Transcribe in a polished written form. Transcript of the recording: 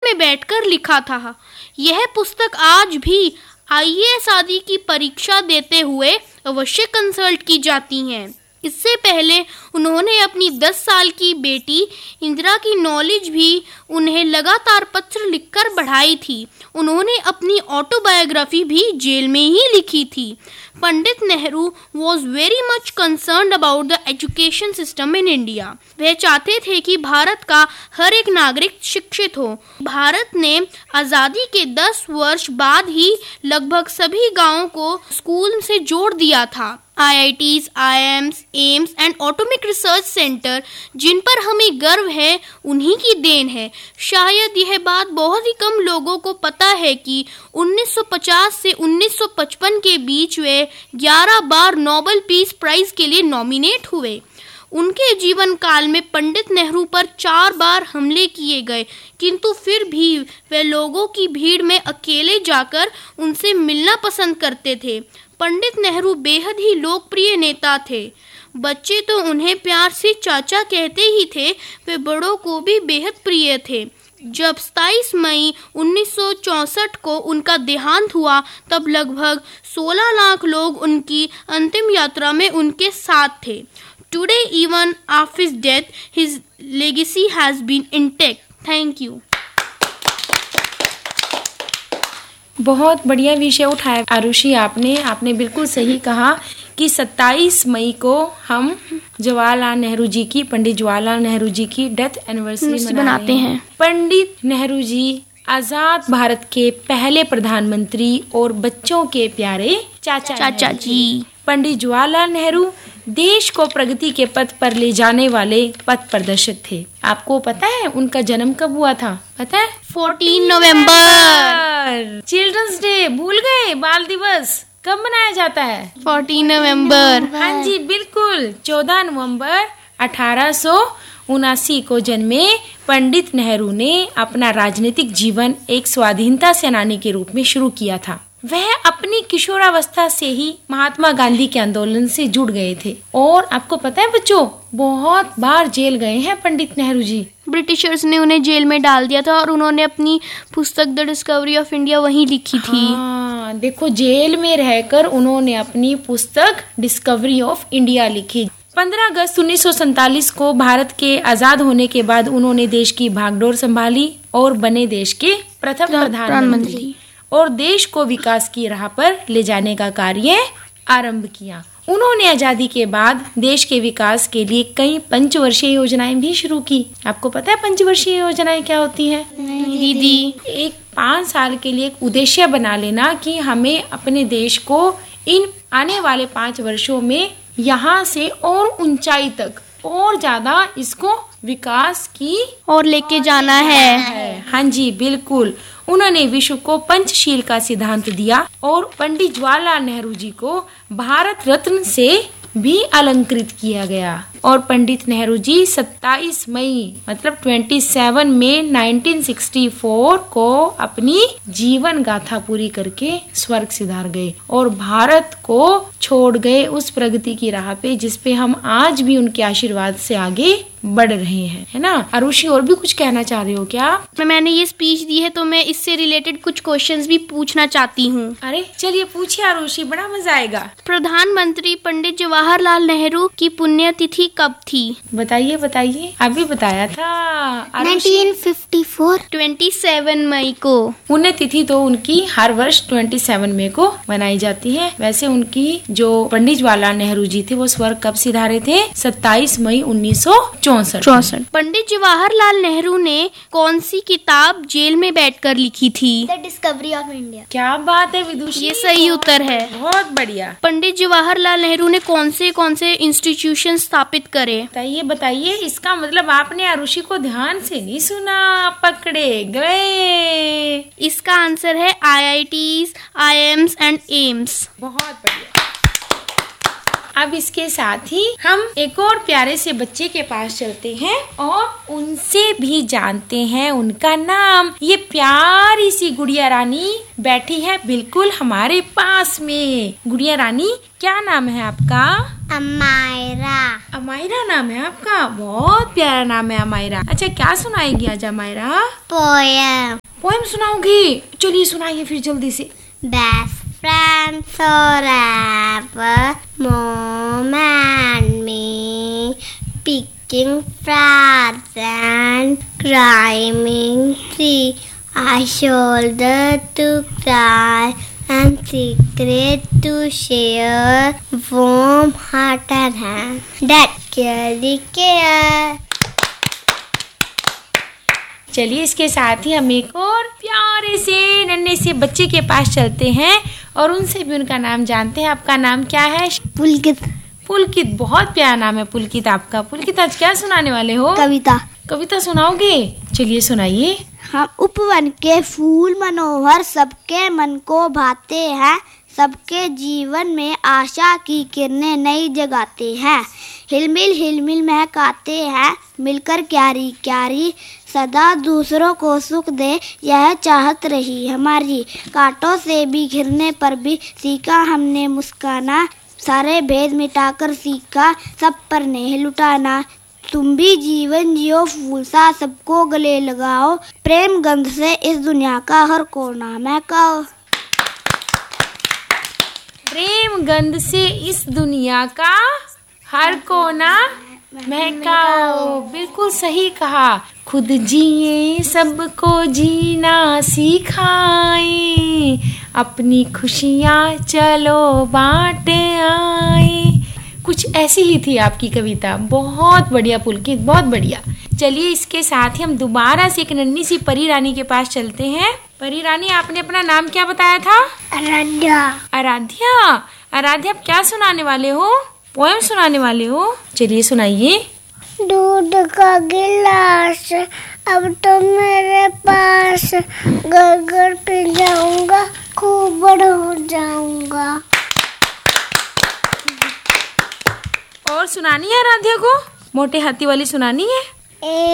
में बैठकर लिखा था। यह पुस्तक आज भी IAS आदि की परीक्षा देते हुए अवश्य कंसल्ट की जाती हैं। इससे पहले उन्होंने अपनी 10 साल की बेटी इंदिरा की नॉलेज भी उन्हें लगातार पत्र लिखकर बढ़ाई थी। उन्होंने अपनी ऑटोबायोग्राफी भी जेल में ही लिखी थी। Pandit Nehru was very much concerned about the education system in India. वह चाहते थे कि भारत का हर एक नागरिक शिक्षित हो। भारत ने आज़ादी के 10 वर्ष बाद ही लगभग सभी गांवों को स्कूल से जोड़ दिया था। IITs, IIMs, AIIMS and atomic research centre जिन पर हमें गर्व है उन्हीं की देन है। शायद यह बात बहुत ही कम लोगों को पता है कि 1950 से 1955 के बीच वे 11 बार नोबेल पीस प्राइज के लिए नॉमिनेट हुए। उनके जीवन काल में पंडित नेहरू पर 4 बार हमले किए गए, किंतु फिर भी वे लोगों की भीड़ में अकेले जाकर उनसे मिलना पसंद करते थे। पंडित नेहरू बेहद ही लोकप्रिय नेता थे। बच्चे तो उन्हें प्यार से चाचा कहते ही थे, वे बड़ों को भी बेहद प्रिय थे। जब 27 मई 1964 को उनका देहांत हुआ तब लगभग 16 लाख लोग उनकी अंतिम यात्रा में उनके साथ थे। Today, even after his death, his legacy has been intact. Thank you. बहुत बढ़िया विषय उठाया आरुषि आपने बिल्कुल सही कहा कि 27 मई को हम जवाहरलाल नेहरू जी की, पंडित जवाहरलाल नेहरू जी की डेथ एनिवर्सरी मनाते हैं। पंडित नेहरू जी आजाद भारत के पहले प्रधानमंत्री और बच्चों के प्यारे चाचा जी। पंडित जवाहरलाल नेहरू देश को प्रगति के पथ पर ले जाने वाले पथ प्रदर्शक थे। आपको पता है उनका जन्म कब हुआ था? पता है? 14 नवंबर। चिल्ड्रंस डे भूल गए? बाल दिवस कब मनाया जाता है? 14 नवंबर। हाँ जी बिल्कुल, 14 नवंबर 1879 को जन्मे पंडित नेहरू ने अपना राजनीतिक जीवन एक स्वाधीनता सेनानी के रूप में शुरू किया था। वह अपनी किशोरावस्था से ही महात्मा गांधी के आंदोलन से जुड़ गए थे और आपको पता है बच्चों, बहुत बार जेल गए हैं पंडित नेहरू जी। ब्रिटिशर्स ने उन्हें जेल में डाल दिया था और उन्होंने अपनी पुस्तक द डिस्कवरी ऑफ इंडिया वहीं लिखी थी। हाँ, देखो जेल में रहकर उन्होंने अपनी पुस्तक डिस्कवरी ऑफ इंडिया लिखी। 15 अगस्त 1947 को भारत के आजाद होने के बाद उन्होंने देश की भागडोर संभाली और बने देश के प्रथम प्रधानमंत्री और देश को विकास की राह पर ले जाने का कार्य आरंभ किया। उन्होंने आजादी के बाद देश के विकास के लिए कई पंचवर्षीय योजनाएं भी शुरू की। आपको पता है पंचवर्षीय योजनाएं क्या होती हैं? दीदी, एक 5 साल के लिए एक उद्देश्य बना लेना कि हमें अपने देश को इन आने वाले 5 वर्षों में यहाँ से और ऊंचाई तक और ज्यादा इसको विकास की और लेके जाना है। हाँ जी बिल्कुल। उन्होंने विश्व को पंचशील का सिद्धांत दिया और पंडित जवाहरलाल नेहरू जी को भारत रत्न से भी अलंकृत किया गया और पंडित नेहरू जी 27 मई मतलब 27 मई 1964 को अपनी जीवन गाथा पूरी करके स्वर्ग सिधार गए और भारत को छोड़ गए उस प्रगति की राह पे जिस पे हम आज भी उनके आशीर्वाद से आगे बढ़ रहे हैं, है ना? आरुषि और भी कुछ कहना चाह रहे हो क्या? मैंने ये स्पीच दी है तो मैं इससे रिलेटेड कुछ क्वेश्चंस भी पूछना चाहती हूँ। अरे चलिए पूछिए आरुषि, बड़ा मजा आएगा। प्रधानमंत्री पंडित जवाहरलाल नेहरू की पुण्यतिथि कब थी? बताइए बताइए, अभी बताया था 1954 27 मई को। पुण्यतिथि तो उनकी हर वर्ष 27 मई को मनाई जाती है। वैसे उनकी जो पंडित जवाहरलाल नेहरू जी थे वो स्वर्ग कब सिधारे थे? 27 मई 1964। पंडित जवाहरलाल नेहरू ने कौन सी किताब जेल में बैठकर लिखी थी? The discovery of India. क्या बात है विदुषी, ये सही उत्तर है। बहुत बढ़िया। पंडित जवाहरलाल नेहरू ने कौन से इंस्टीट्यूशन स्थापित करे? बताइए बताइए, इसका मतलब आपने आरुषि को ध्यान से नहीं सुना, पकड़े गए। इसका आंसर है IITs, IIMs एंड एम्स। बहुत बढ़िया। अब इसके साथ ही हम एक और प्यारे से बच्चे के पास चलते हैं और उनसे भी जानते हैं उनका नाम। ये प्यारी सी गुड़िया रानी बैठी है बिल्कुल हमारे पास में। गुड़िया रानी, क्या नाम है आपका? अमायरा। अमायरा नाम है आपका? बहुत प्यारा नाम है अमायरा। अच्छा, क्या सुनाएगी आज अमायरा? पोयम। पोएम सुनाओगी? चलिए सुनाइए फिर जल्दी से। Best friends forever, Mom and me, picking flowers and climbing tree. I shoulder to cry and secret to share, warm heart and hand that carry care. चलिए इसके साथ ही हम एक और प्यारे से नन्हे से बच्चे के पास चलते हैं और उनसे भी उनका नाम जानते हैं। आपका नाम क्या है? पुलकित। पुलकित, बहुत प्यारा नाम है पुलकित आपका। पुलकित, आज क्या सुनाने वाले हो? कविता। कविता सुनाओगे? चलिए सुनाइए। हम उपवन के फूल मनोहर सबके मन को भाते हैं, सबके जीवन में आशा की किरणें नई जगाते हैं, हिलमिल महकाते हैं, मिलकर क्यारी क्यारी, सदा दूसरों को सुख दे यह चाहत रही हमारी, कांटों से भी घिरने पर भी सीखा हमने मुस्काना, सारे भेद मिटाकर सीखा सब पर नेह लुटाना, तुम भी जीवन जियो फूल सा सबको गले लगाओ, प्रेम गंध से इस दुनिया का हर कोना महकाओ। प्रेम गंध से इस दुनिया का हर कोना महकाओ। बिल्कुल सही कहा। खुद जिए सबको जीना सिखाए, अपनी खुशियाँ चलो बांट आए। कुछ ऐसी ही थी आपकी कविता। बहुत बढ़िया पुलकित, बहुत बढ़िया। चलिए इसके साथ ही हम दोबारा से एक नन्ही सी परी रानी के पास चलते हैं। परी रानी, आपने अपना नाम क्या बताया था? आराध्या। आराध्या, आराध्या आप क्या सुनाने वाले हो? पोएम सुनाने वाले हो? चलिए सुनाइए। दूध का गिलास अब तो मेरे पास, घर घर पे जाऊंगा खूब बड़ा हो जाऊंगा। और सुनानी है आराध्या को? मोटे हाथी वाली सुनानी है?